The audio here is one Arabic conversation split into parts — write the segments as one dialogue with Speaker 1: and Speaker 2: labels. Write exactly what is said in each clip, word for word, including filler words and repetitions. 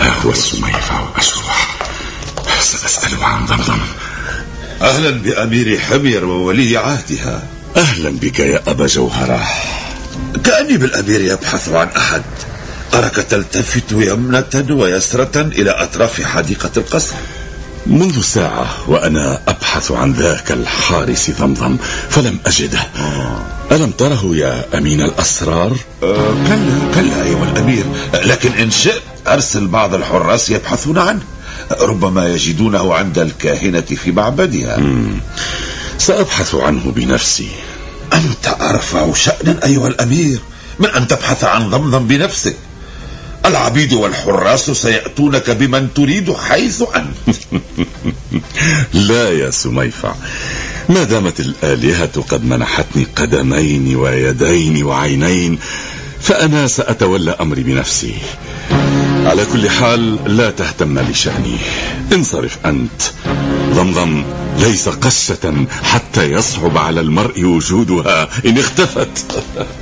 Speaker 1: ها هو السميفع أشرح. سأسأل عن ضمضم.
Speaker 2: أهلا بأمير حمير وولي عهدها.
Speaker 1: أهلا بك يا أبا جوهرة.
Speaker 2: كأني بالأمير يبحث عن أحد. أراك تلتفت يمنة ويسرة إلى أطراف حديقة القصر.
Speaker 1: منذ ساعة وأنا أبحث عن ذاك الحارس ضمضم فلم أجده. آه. ألم تره يا أمين الأسرار؟
Speaker 2: آه كلا كلا أيها الأمير، لكن إن شئت أرسل بعض الحراس يبحثون عنه، ربما يجدونه عند الكاهنة في معبدها.
Speaker 1: مم. سأبحث عنه بنفسي.
Speaker 2: أنت أرفع شأنا أيها الأمير من أن تبحث عن ضمضم بنفسك. العبيد والحراس سيأتونك بمن تريد حيث أنت.
Speaker 1: لا يا سميفع، ما دامت الآلهة قد منحتني قدمين ويدين وعينين فأنا سأتولى أمري بنفسي. على كل حال لا تهتم لشأني، انصرف أنت. ضمضم ليس قشة حتى يصعب على المرء وجودها إن اختفت.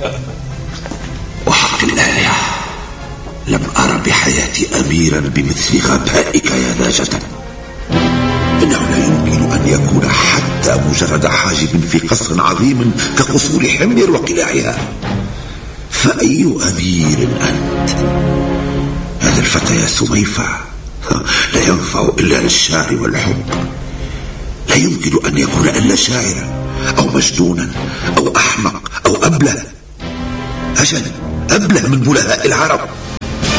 Speaker 2: وحق الآلهة لم أرى بحياتي أميرا بمثل غبائك يا داجة. إنه لا يمكن أن يكون حتى مجرد حاجب في قصر عظيم كقصور حمير وقلاعها. فأي أمير أنت؟ هذا الفتى يا سميفع لا ينفع إلا للشعر والحب. لا يمكن أن يكون إلا شاعرا أو مجنونا أو أحمق أو أبله. أجل أبله من بلهاء العرب.